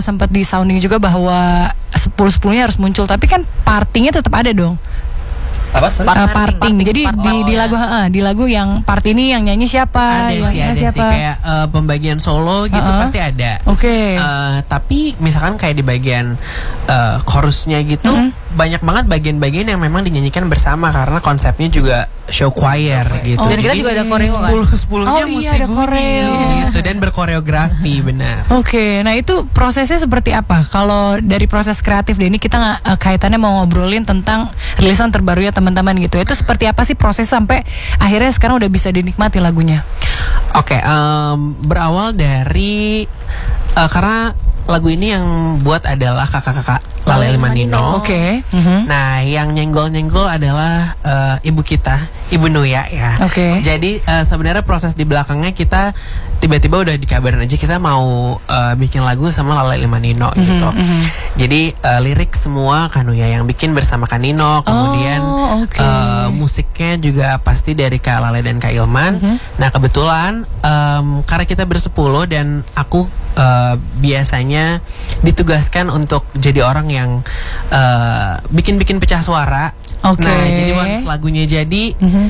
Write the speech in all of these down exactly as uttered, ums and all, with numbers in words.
sempat di sounding juga bahwa sepuluh sepuluhnya harus muncul, tapi kan partinya tetap ada dong. Apa? Sorry? Uh, parting. parting. Jadi Part- di, di lagu uh, di lagu yang part ini yang nyanyi siapa? Ada yang sih, ada siapa? sih kayak uh, pembagian solo gitu Uh-uh. pasti ada. Oke. Okay. Uh, tapi misalkan kayak di bagian uh, chorusnya gitu, Mm-hmm. banyak banget bagian-bagian yang memang dinyanyikan bersama karena konsepnya juga show choir gitu. Oh, Dan kita juga ada koreo kan. sepuluh sepuluhnya Oh, mesti iya, ada bunyi koreo. gitu dan berkoreografi benar. Oke, okay, nah itu prosesnya seperti apa? Kalau dari proses kreatif deh, ini kita nggak uh, kaitannya mau ngobrolin tentang rilisan terbarunya teman-teman gitu. Itu seperti apa sih proses sampai akhirnya sekarang udah bisa dinikmati lagunya? Oke, okay, um, berawal dari uh, karena lagu ini yang buat adalah kakak-kakak Lale Limanino. Oke. Okay. Mm-hmm. Nah, yang nyenggol-nyenggol adalah uh, ibu kita, Ibu Nuya ya. Oke. Okay. Jadi uh, sebenarnya proses di belakangnya kita tiba-tiba udah dikabarin aja kita mau uh, bikin lagu sama Lale Limanino mm-hmm, gitu. Mm-hmm. Jadi uh, lirik semua Kanuya yang bikin bersama Kanino, kemudian oh, okay. uh, musiknya juga pasti dari Kak Lale dan Kak Ilman. Mm-hmm. Nah, kebetulan um, karena kita bersepuluh dan aku uh, biasanya ditugaskan untuk jadi orang yang uh, bikin-bikin pecah suara. Okay. Nah, jadi once lagunya jadi mm-hmm.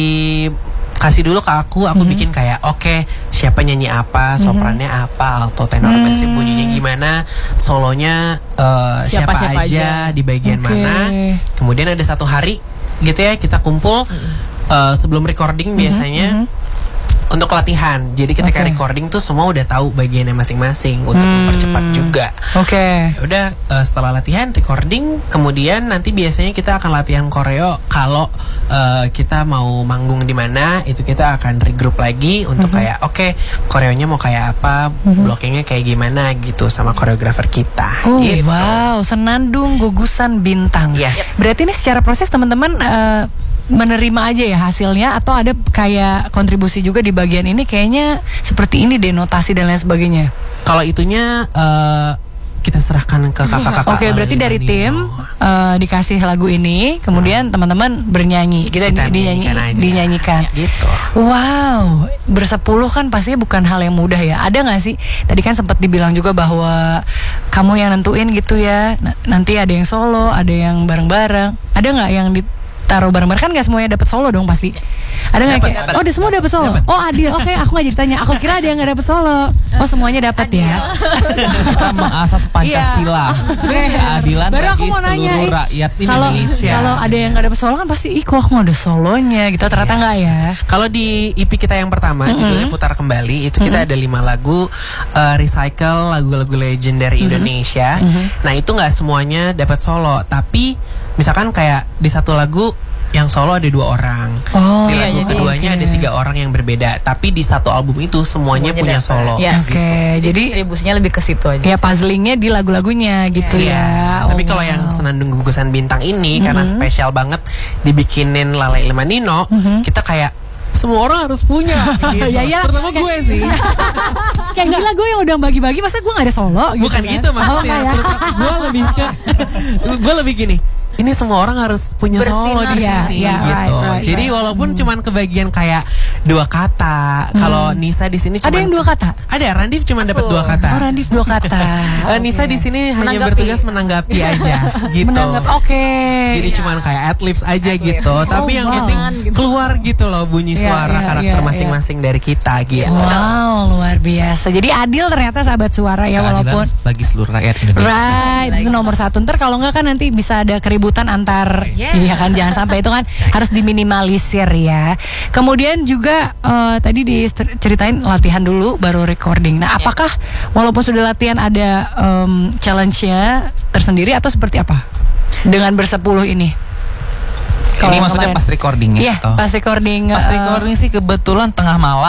dikasih dulu ke aku, aku mm-hmm. bikin kayak oke, okay, siapa nyanyi apa, soprannya mm-hmm. apa, alto, tenor, mm-hmm. bass bunyinya gimana, solonya uh, siapa, siapa, siapa aja, aja di bagian okay. mana. Kemudian ada satu hari gitu ya kita kumpul mm-hmm. uh, sebelum recording mm-hmm. biasanya. Mm-hmm. Untuk latihan, jadi ketika okay. recording tuh semua udah tahu bagiannya masing-masing untuk hmm. mempercepat juga. Oke. Okay. Ya udah uh, setelah latihan recording, kemudian nanti biasanya kita akan latihan koreo. Kalau uh, kita mau manggung di mana, itu kita akan regroup lagi untuk mm-hmm. kayak oke okay, koreonya mau kayak apa, mm-hmm. blockingnya kayak gimana gitu sama koreografer kita. Oh gitu. wow, Senandung Gugusan Bintang. Yes. Berarti ini secara proses teman-teman uh, menerima aja ya hasilnya atau ada kayak kontribusi juga di bagian ini kayaknya seperti ini deh notasi dan lain sebagainya. Kalau itunya uh, kita serahkan ke kakak-kakak. Oke, okay, berarti dari tim uh, dikasih lagu ini, kemudian hmm. teman-teman bernyanyi, kita, kita di, dinyanyi, dinyanyikan. Gitu. Wow, bersepuluh kan pastinya bukan hal yang mudah ya. Ada nggak sih? Tadi kan sempat dibilang juga bahwa kamu yang nentuin gitu ya. N- nanti ada yang solo, ada yang bareng-bareng. Ada nggak yang di taruh bareng-bareng? Kan gak semuanya dapat solo dong pasti. Ada nggak kayak dapet. Oh udah semua dapat solo. Dapet. Oh adil. Oke, okay, aku nggak jadi tanya. Aku kira ada yang nggak dapat solo. Oh semuanya dapat ya. Kita mengasas Pancasila. Keadilan baru aku bagi mau nanya, seluruh rakyat kalau, Indonesia. Kalau ada yang nggak dapat solo kan pasti, ih kok aku mau ada solonya gitu. Ternyata nggak ya. Kalau di E P kita yang pertama mm-hmm. judulnya Putar Kembali itu kita mm-hmm. ada lima lagu uh, recycle lagu-lagu legendary mm-hmm. Indonesia. Mm-hmm. Nah itu nggak semuanya dapat solo, tapi misalkan kayak di satu lagu yang solo ada dua orang, oh, di lagu iya, keduanya okay. ada tiga orang yang berbeda, tapi di satu album itu semuanya, semuanya punya dapet. Solo. Yes. Oke, okay. Jadi, jadi distribusinya lebih ke situ aja. Ya puzzlingnya di lagu-lagunya gitu yeah. ya. Yeah. Oh, tapi kalau wow. yang Senandung Gugusan Bintang ini mm-hmm. karena spesial banget dibikinin Lale Limanino, mm-hmm. kita kayak semua orang harus punya. Gitu. Ya ya. Terutama gue sih. Kayak gila gue yang udah bagi-bagi, masa gue gak ada solo? Bukan gitu, kan? gitu maksudnya. Oh, gue lebih ke, gue lebih gini. Ini semua orang harus punya solo di ya, sini ya, gitu. right, right, Jadi right. walaupun hmm. cuman kebagian kayak dua kata. Hmm. Kalau Nisa di sini ada yang dua kata. Ada, Randif cuma dapat dua kata. Oh, Randif dua kata. uh, Nisa okay. di sini hanya menanggapi. bertugas menanggapi aja gitu. Menanggapi. Oke. Okay. Jadi ya. cuman kayak adlibs aja ad gitu. Oh, tapi yang wow. penting keluar gitu loh bunyi suara yeah, yeah, karakter yeah, masing-masing yeah. dari kita gitu. Wow, luar biasa. Jadi adil ternyata sahabat suara ya. Keadilan walaupun bagi seluruh rakyat Indonesia. Right, itu nomor satu. Ntar kalau enggak kan nanti bisa ada keributan antar. Yeah. Iya kan, jangan sampai itu kan harus diminimalisir ya. Kemudian juga uh, tadi diceritain latihan dulu baru recording. Nah, apakah walaupun sudah latihan ada um, challenge-nya tersendiri atau seperti apa dengan bersepuluh ini? Kalo ini maksudnya kemarin, pas recordingnya? Iya, atau? pas recording. Pas uh, recording sih kebetulan tengah malam.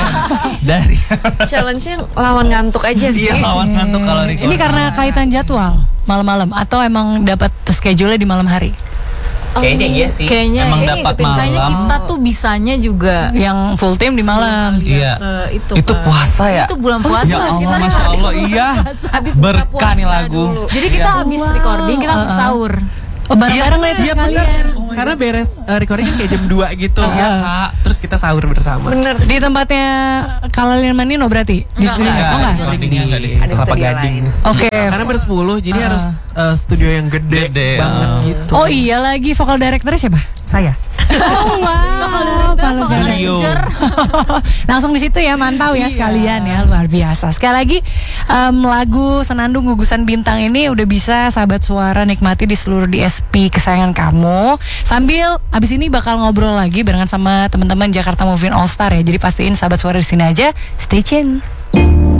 Dari challenge-nya lawan ngantuk aja sih. Iya, lawan ngantuk kalau recording. Ini karena kaitan jadwal malam-malam atau emang dapat schedule di malam hari? Kayaknya iya sih. Kayaknya emang iya, dapat malam. Misalnya kita tuh bisanya juga yang full time di malam. Iya. Uh, itu itu kan. puasa ya. Itu bulan puasa. Ya Allah, kita Masya Allah, iya. Habis berkah nih lagu. Dulu. Jadi kita iya. habis wow. recording kita langsung sahur. Oh, bareng-bareng iya, lah itu iya, sekalian. Oh karena beres uh, recording kan kayak jam dua gitu. Ya, terus kita sahur bersama. Bener. Di tempatnya Kalalian Manino berarti di Enggak, studio. enggak. Oh enggak. Recordingnya enggak di sini. Ada Kelapa studio Gading. lain. Oke. Karena bersepuluh, jadi Uh-uh. harus uh, studio yang gede, Gede, banget uh. gitu. Oh iya lagi vokal directornya siapa? Saya. Oh wow, Palu Mario. Langsung di situ ya, mantau ya sekalian ya, luar biasa. Sekali lagi em, lagu Senandung Gugusan Bintang ini udah bisa sahabat suara nikmati di seluruh D S P kesayangan kamu. Sambil abis ini bakal ngobrol lagi barengan sama teman-teman Jakarta Movie All Star ya. Jadi pastiin sahabat suara di sini aja, stay tune.